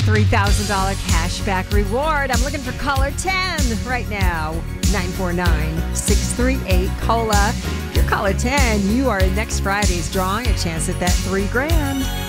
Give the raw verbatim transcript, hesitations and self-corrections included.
three thousand dollars cashback reward. I'm looking for caller ten right now. nine four nine, six three eight, COLA. If you're caller ten, you are in next Friday's drawing, a chance at that three grand.